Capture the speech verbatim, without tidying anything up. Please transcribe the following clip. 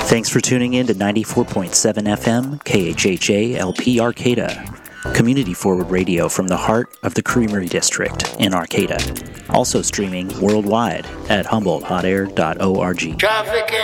Thanks for tuning in to ninety-four point seven F M K H H A L P Arcata, community forward radio from the heart of the Creamery District in Arcata. Also streaming worldwide at humboldt hot air dot org. Traffic